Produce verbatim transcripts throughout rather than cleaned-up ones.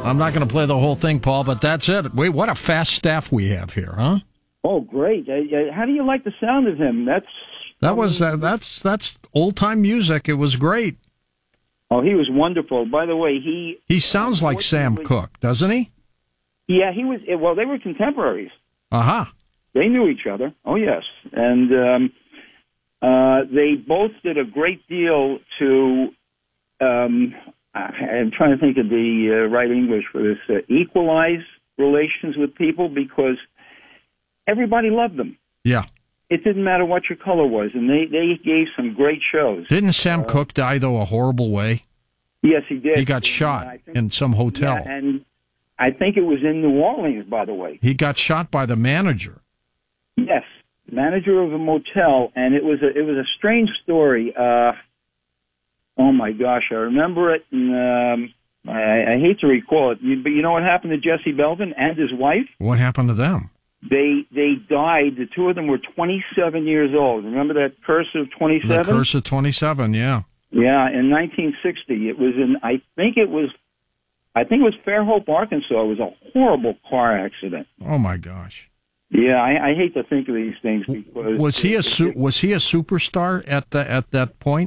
I'm not going to play the whole thing, Paul, but that's it. Wait, what a fast staff we have here, huh? Oh, great! Uh, how do you like the sound of him? That's that was uh, that's that's old time music. It was great. Oh, he was wonderful. By the way, he he sounds like Sam Cooke, doesn't he? Yeah, he was. Well, they were contemporaries. Uh huh. They knew each other. Oh, yes, and um, uh, they both did a great deal to. Um, I'm trying to think of the uh, right English for this. Uh, equalize relations with people because everybody loved them. Yeah. It didn't matter what your color was, and they, they gave some great shows. Didn't Sam uh, Cooke die, though, a horrible way? Yes, he did. He got and, shot uh, think, in some hotel. Yeah, and I think it was in New Orleans, by the way. He got shot by the manager. Yes, manager of a motel, and it was a, it was a strange story. Uh, oh, my gosh, I remember it, and um, I, I hate to recall it, but you know what happened to Jesse Belvin and his wife? What happened to them? They they died. The two of them were twenty-seven years old. Remember that curse of twenty-seven? The curse of twenty-seven, yeah. Yeah, in nineteen sixty. It was in, I think it was, I think it was Fairhope, Arkansas. It was a horrible car accident. Oh, my gosh. Yeah, I, I hate to think of these things because... Was he a, su- was he a superstar at, the, at that point?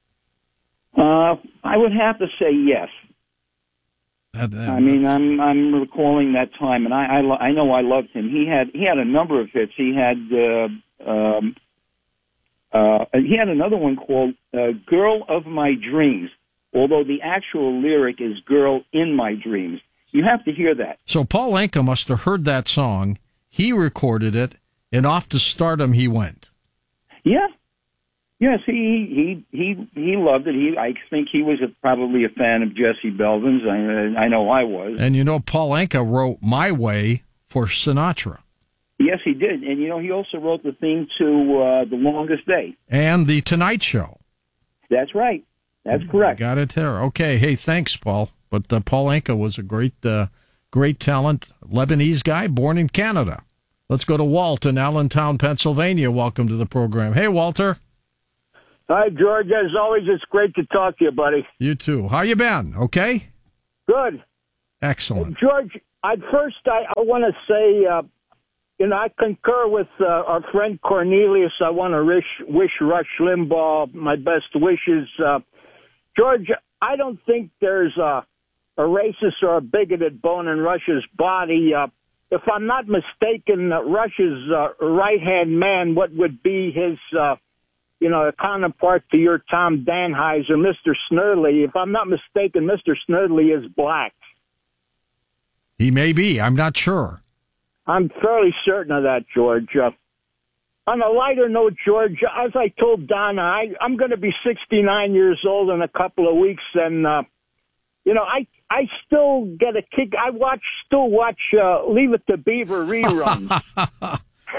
Uh, I would have to say yes. That, that, I mean, I'm I'm recalling that time, and I I, lo- I know I loved him. He had he had a number of hits. He had uh, um, uh, he had another one called uh, "Girl of My Dreams," although the actual lyric is "Girl in My Dreams." You have to hear that. So Paul Anka must have heard that song. He recorded it, and off to stardom he went. Yeah. Yes, he he he he loved it. He I think he was a, probably a fan of Jesse Belvin's. I I know I was. And you know, Paul Anka wrote "My Way" for Sinatra. Yes, he did. And you know, he also wrote the theme to uh, "The Longest Day" and "The Tonight Show." That's right. That's correct. Got it there. Okay. Hey, thanks, Paul. But uh, Paul Anka was a great uh, great talent, Lebanese guy, born in Canada. Let's go to Walt in Allentown, Pennsylvania. Welcome to the program. Hey, Walter. Hi, George. As always, it's great to talk to you, buddy. You too. How you been? Okay? Good. Excellent. Hey, George, at first I, I want to say, uh, you know, I concur with uh, our friend Cornelius. I want to wish, wish Rush Limbaugh my best wishes. Uh, George, I don't think there's a, a racist or a bigoted bone in Rush's body. Uh, if I'm not mistaken, uh, Rush's uh, right-hand man, what would be his... Uh, you know, a counterpart to your Tom Danheiser, Mister Snerdley. If I'm not mistaken, Mister Snerdley is black. He may be. I'm not sure. I'm fairly certain of that, George. Uh, on a lighter note, George, as I told Donna, I, I'm going to be sixty-nine years old in a couple of weeks, and, uh, you know, I I still get a kick. I watch, still watch uh, Leave It to Beaver reruns. uh,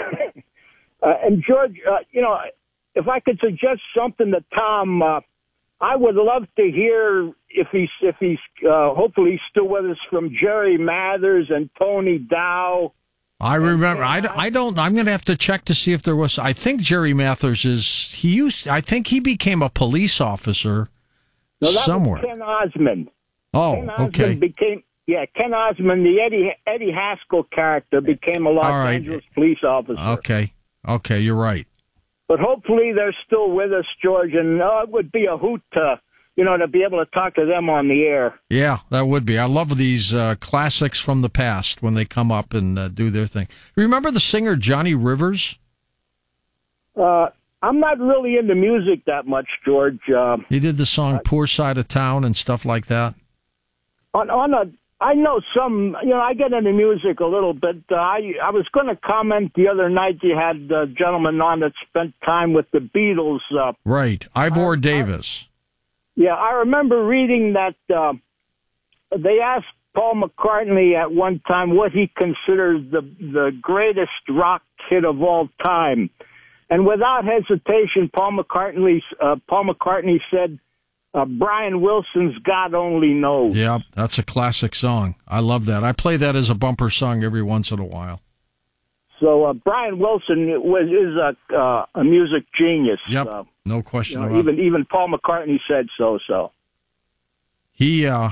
and, George, uh, you know... If I could suggest something to Tom, uh, I would love to hear if he's if he's uh, hopefully he's still with us from Jerry Mathers and Tony Dow. I remember. I, I don't. I'm going to have to check to see if there was. I think Jerry Mathers is. He used. I think he became a police officer no, that somewhere. Was Ken Osmond. Oh, Ken Osmond okay. Became yeah. Ken Osmond, the Eddie Eddie Haskell character, became a Los right. Angeles police officer. Okay. Okay, you're right. But hopefully they're still with us, George, and uh, it would be a hoot to, you know, to be able to talk to them on the air. Yeah, that would be. I love these uh, classics from the past when they come up and uh, do their thing. Remember the singer Johnny Rivers? Uh, I'm not really into music that much, George. Uh, he did the song uh, "Poor Side of Town" and stuff like that. On, on a I know some, you know, I get into music a little bit. Uh, I I was going to comment the other night you had a gentleman on that spent time with the Beatles. Uh, right, Ivor I, Davis. I, yeah, I remember reading that uh, they asked Paul McCartney at one time what he considers the the greatest rock hit of all time. And without hesitation, Paul McCartney, uh, Paul McCartney said, Uh, Brian Wilson's God Only Knows. Yeah, that's a classic song. I love that. I play that as a bumper song every once in a while. So uh, Brian Wilson was is a uh, a music genius. Yep, uh, no question you know, about even it. Even Paul McCartney said so. So he uh,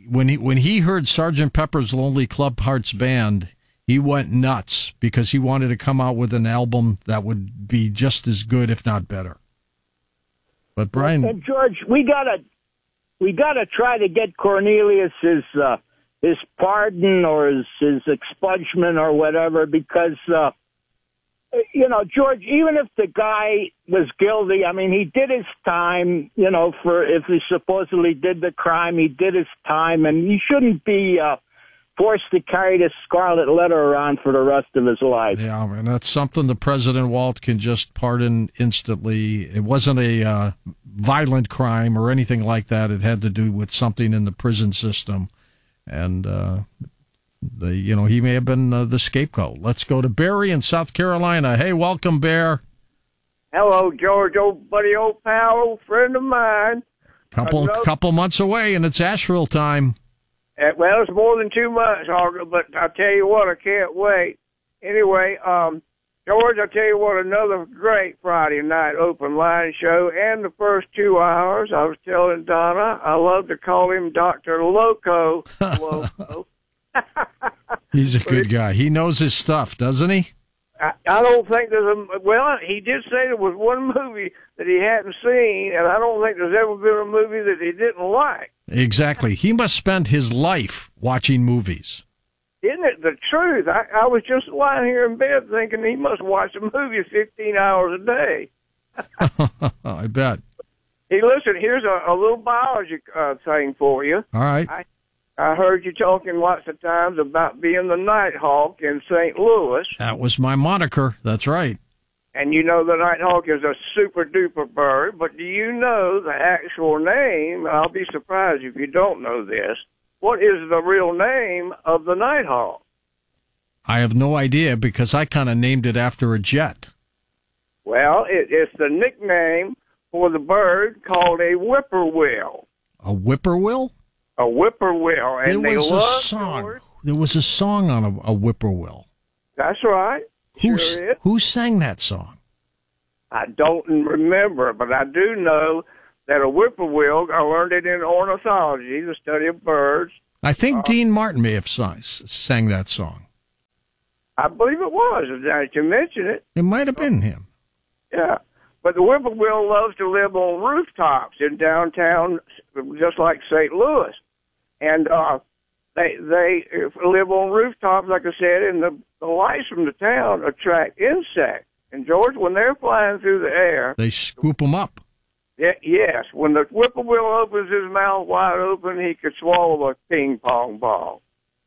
when he when he heard Sergeant Pepper's Lonely Club Hearts Band, he went nuts because he wanted to come out with an album that would be just as good, if not better. But Brian, and George, we gotta we gotta try to get Cornelius his uh, his pardon or his his expungement or whatever, because uh, you know, George, even if the guy was guilty, I mean, he did his time. You know, for if he supposedly did the crime, he did his time, and he shouldn't be uh, forced to carry this scarlet letter around for the rest of his life. Yeah, and that's something the President Walt can just pardon instantly. It wasn't a uh, violent crime or anything like that. It had to do with something in the prison system. And, uh, the you know, he may have been uh, the scapegoat. Let's go to Barry in South Carolina. Hey, welcome, Bear. Hello, George, old buddy, old pal, old friend of mine. Couple, Another- couple months away, and it's Asheville time. Uh, well, it's more than two months, Harger, but I'll tell you what, I can't wait. Anyway, um, George, I'll tell you what, another great Friday night open line show, and the first two hours, I was telling Donna, I love to call him Doctor Loco. Loco. He's a good guy. He knows his stuff, doesn't he? I, I don't think there's a, well, he did say there was one movie that he hadn't seen, and I don't think there's ever been a movie that he didn't like. Exactly. He must spend his life watching movies. Isn't it the truth? I, I was just lying here in bed thinking he must watch a movie fifteen hours a day. I bet. Hey, listen, here's a, a little biology uh, thing for you. All right. I, I heard you talking lots of times about being the Nighthawk in Saint Louis. That was my moniker. That's right. And you know the Nighthawk is a super-duper bird, but do you know the actual name? I'll be surprised if you don't know this. What is the real name of the Nighthawk? I have no idea because I kind of named it after a jet. Well, it, it's the nickname for the bird called a whippoorwill. A whippoorwill? A whippoorwill. And there they was a love song. George. There was a song on a, a whippoorwill. That's right. Who, Sure is. who sang that song? I don't remember, but I do know that a whippoorwill, I learned it in ornithology, the study of birds. I think Uh, Dean Martin may have sung, sang that song. I believe it was, now that you mention it. It might have been him. Yeah. But the whippoorwill loves to live on rooftops in downtown, just like Saint Louis. And uh, they they live on rooftops, like I said, and the, the lights from the town attract insects. And, George, when they're flying through the air... They scoop them up. Yeah, yes, when the whippoorwill opens his mouth wide open, he could swallow a ping pong ball.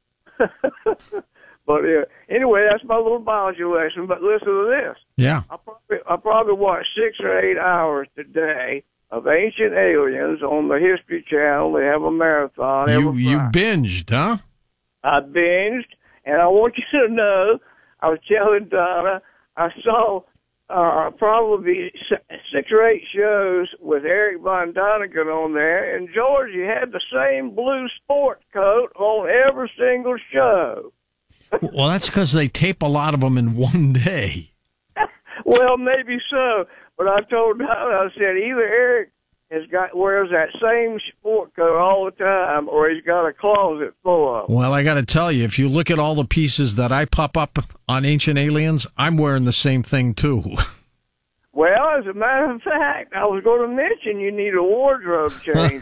But uh, anyway, that's my little biology lesson. But listen to this. Yeah. I probably, I probably watched six or eight hours today of Ancient Aliens on the History Channel. They have a marathon You every you Friday. binged, huh? I binged, and I want you to know, I was telling Donna, I saw uh, probably six or eight shows with Eric Von Daniken on there, and George, you had the same blue sport coat on every single show. Well, that's because they tape a lot of them in one day. Well, maybe so, but I told Donna, I said, either Eric has got wears that same sport coat all the time, or he's got a closet full of them. Well, I got to tell you, if you look at all the pieces that I pop up on Ancient Aliens, I'm wearing the same thing, too. Well, as a matter of fact, I was going to mention you need a wardrobe change.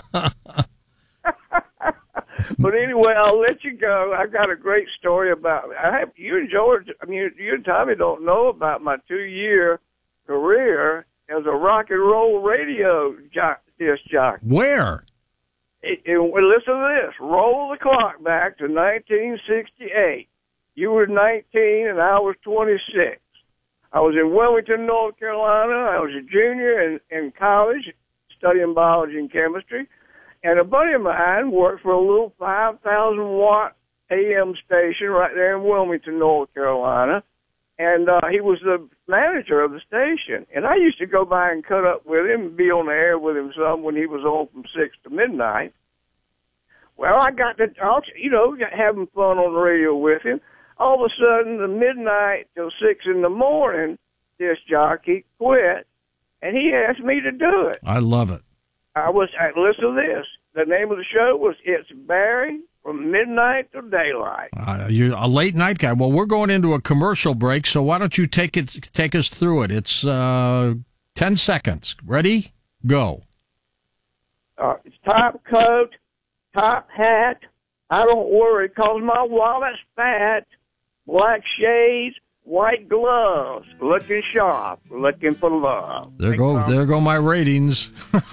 But anyway, I'll let you go. I got a great story about I have you and George. I mean, you and Tommy don't know about my two-year career as a rock and roll radio jo- disc jockey. Where? It, it, well, listen to this. Roll the clock back to nineteen sixty-eight. You were nineteen and I was twenty-six. I was in Wilmington, North Carolina. I was a junior in, in college studying biology and chemistry. And a buddy of mine worked for a little five thousand watt A M station right there in Wilmington, North Carolina. And uh, he was the manager of the station. And I used to go by and cut up with him and be on the air with him some when he was on from six to midnight. Well, I got to, you know, having fun on the radio with him. All of a sudden, the midnight till six in the morning, this jockey quit, and he asked me to do it. I love it. I was, I, listen to this. the name of the show was It's Barry from Midnight to Daylight. Uh, you're a late night guy. Well, we're going into a commercial break, so why don't you take it, take us through it? It's uh, ten seconds. Ready? Go. Uh, it's top coat, top hat. I don't worry 'cause my wallet's fat. Black shades, white gloves, looking sharp, looking for love. There go, there go my ratings.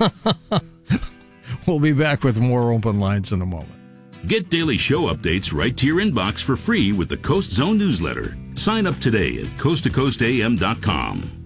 We'll be back with more open lines in a moment. Get daily show updates right to your inbox for free with the Coast Zone newsletter. Sign up today at coast to coast a m dot com.